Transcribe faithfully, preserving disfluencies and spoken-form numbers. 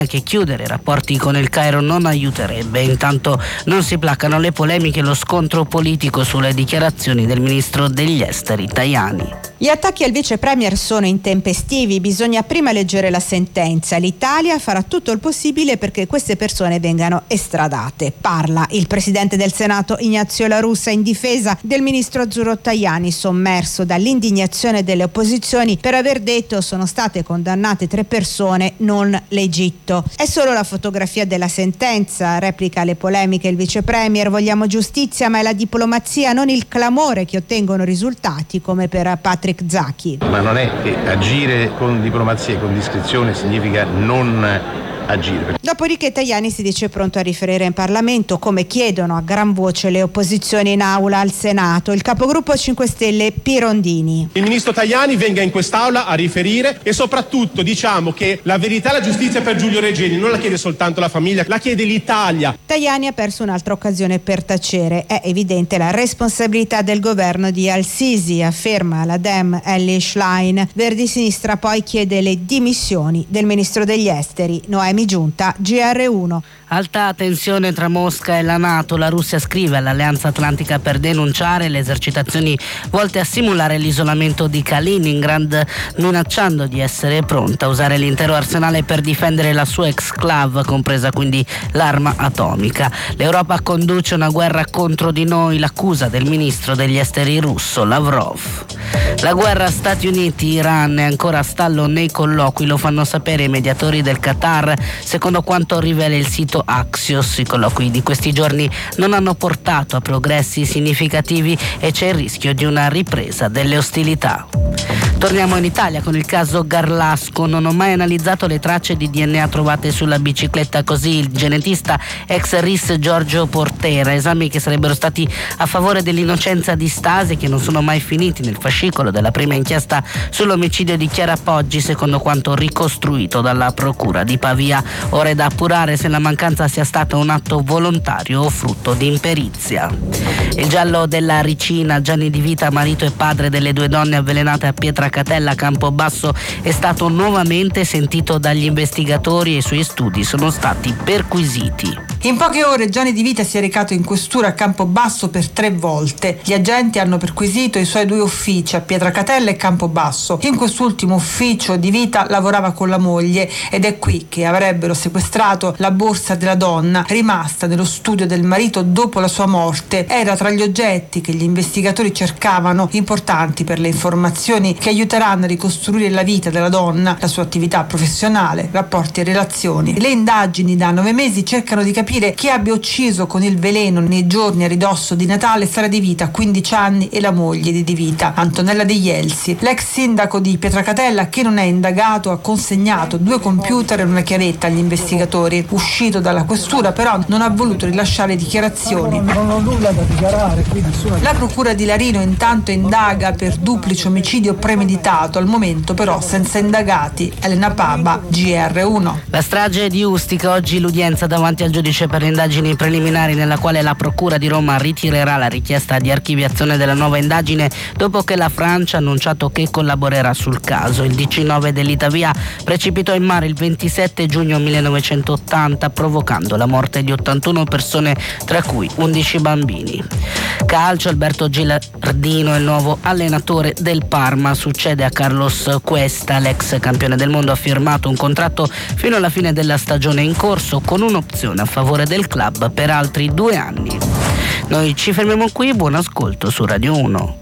che chiudere i rapporti con il Cairo non aiuterebbe. Intanto non si placano le polemiche e lo scontro politico sulle dichiarazioni del ministro degli esteri Tajani. Gli attacchi al vice premier sono intempestivi, bisogna prima leggere la sentenza. L'Italia farà tutto il possibile perché queste persone vengano estradate. Parla il presidente del Senato Ignazio La Russa in difesa del ministro azzurro Tajani, sommerso dall'indignazione delle opposizioni per aver detto sono state condannate tre persone, non l'Egitto. È solo la fotografia della sentenza, replica le polemiche il vice premier. Vogliamo giustizia, ma è la diplomazia, non il clamore, che ottengono risultati come per Patrick Zaki. Ma non è che agire con diplomazia e con discrezione significa non agire. Dopodiché Tajani si dice pronto a riferire in Parlamento, come chiedono a gran voce le opposizioni in aula al Senato. Il capogruppo cinque Stelle Pirondini. Il ministro Tajani venga in quest'aula a riferire e soprattutto diciamo che la verità e la giustizia per Giulio Regeni non la chiede soltanto la famiglia, la chiede l'Italia. Tajani ha perso un'altra occasione per tacere. È evidente la responsabilità del governo di Al-Sisi, afferma la Dem Ellie Schlein. Verdi Sinistra poi chiede le dimissioni del ministro degli esteri Noemi Giunta, G R uno. Alta tensione tra Mosca e la NATO. La Russia scrive all'Alleanza Atlantica per denunciare le esercitazioni volte a simulare l'isolamento di Kaliningrad, minacciando di essere pronta a usare l'intero arsenale per difendere la sua exclave, compresa quindi l'arma atomica. L'Europa conduce una guerra contro di noi, l'accusa del ministro degli esteri russo Lavrov. La guerra Stati Uniti-Iran è ancora a stallo nei colloqui, lo fanno sapere i mediatori del Qatar, secondo quanto rivela il sito Axios. I colloqui di questi giorni non hanno portato a progressi significativi e c'è il rischio di una ripresa delle ostilità. Torniamo in Italia con il caso Garlasco. Non ho mai analizzato le tracce di D N A trovate sulla bicicletta, così il genetista ex R I S Giorgio Portera. Esami che sarebbero stati a favore dell'innocenza di Stasi, che non sono mai finiti nel fascicolo della prima inchiesta sull'omicidio di Chiara Poggi, secondo quanto ricostruito dalla procura di Pavia. Ora è da appurare se la mancanza sia stata un atto volontario o frutto di imperizia. Il giallo della Ricina, Gianni Di Vita, marito e padre delle due donne avvelenate a Pietracatella, Campobasso, è stato nuovamente sentito dagli investigatori e i suoi studi sono stati perquisiti. In poche ore Gianni Di Vita si è recato in questura a Campobasso per tre volte. Gli agenti hanno perquisito i suoi due uffici a Pietracatella e Campobasso. In quest'ultimo ufficio Di Vita lavorava con la moglie ed è qui che avrebbero sequestrato la borsa della donna rimasta nello studio del marito dopo la sua morte. Era tra gli oggetti che gli investigatori cercavano, importanti per le informazioni che aiuteranno a ricostruire la vita della donna, la sua attività professionale, rapporti e relazioni. Le indagini da nove mesi cercano di capire chi abbia ucciso con il veleno nei giorni a ridosso di Natale Sara Di Vita, quindici anni, e la moglie di Di Vita, Antonella De Ielsi. L'ex sindaco di Pietracatella, che non è indagato, ha consegnato due computer e una chiavetta agli investigatori. Uscito dalla questura però non ha voluto rilasciare dichiarazioni. Non ho nulla da dichiarare, quindi nessuna... La procura di Larino intanto indaga per duplice omicidio premeditato, al momento però senza indagati. Elena Paba, G R uno. La strage di Ustica, oggi l'udienza davanti al giudice per le indagini preliminari, nella quale la procura di Roma ritirerà la richiesta di archiviazione della nuova indagine dopo che la Francia ha annunciato che collaborerà sul caso. Il D C nove dell'Itavia precipitò in mare il ventisette giugno millenovecentottanta, provocando la morte di ottantuno persone, tra cui undici bambini. Calcio, Alberto Gilardino è il nuovo allenatore del Parma, succede a Carlos Cuesta. L'ex campione del mondo ha firmato un contratto fino alla fine della stagione in corso con un'opzione a favore del club per altri due anni. Noi ci fermiamo qui, buon ascolto su Radio uno.